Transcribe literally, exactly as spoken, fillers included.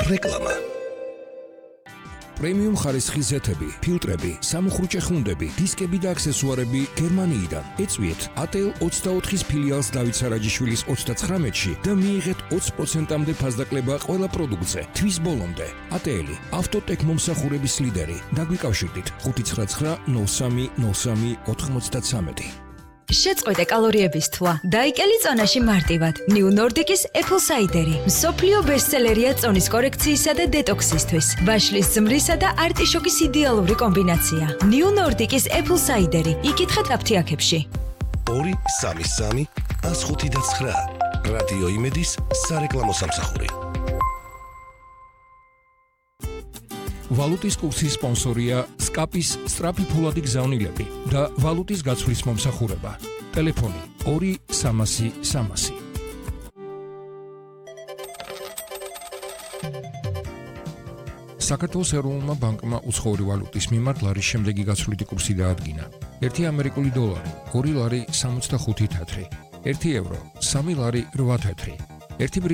რეკლამა. პრემიუმ ხარისხის ზეთები, ფილტრები, სამუხრუჭე ხუნდები, დისკები და აქსესუარები გერმანიიდან. ეწვიეთ A T L ოცდაოთხის ფილიალს დავით სარაჯიშვილის ოცდაცხრამეტში და მიიღეთ ოცი პროცენტამდე ფასდაკლება ყველა პროდუქტზე. თვის ბოლომდე. A T L ავტოტექ მომსახურების ლიდერი. დაგვიკავშირდით ხუთი ცხრა ცხრა ნოლ სამი ნოლ სამი ოთხმოცდათრამეტი. შეწყვეტე კალორიების თვლა. დაიკელი წონაში მარტივად. New Nordic-ის Apple Cider-ი. მსოფლიო ბესტსელერია წონის კორექციისა და დეტოქსისთვის. ბაშლის ზმრისა და არტიშოკის იდეალური კომბინაცია. New Nordic-ის Apple Cider-ი. იკითხეთ აფთიაქებში. ორი სამი სამი ას ხუთი და ცხრა. რადიო იმედის სარეკლამო სამსახური. ვალუტის კურსის სპონსორია სკაპის სწრაფი ფულადი გზავნილები და ვალუტის გაცვლის მომსახურება. ტელეფონი ორი სამასი სამასი. საქართველოს ეროვნულმა ბანკმა უცხოური ვალუტის მიმართ ლარის შემდეგი გაცვლითი კურსი დაადგინა. ერთი ამერიკული დოლარი ორი ლარი სამოცდახუთი თეთრი, ერთი ევრო სამი ლარი რვა თეთრი, ერთი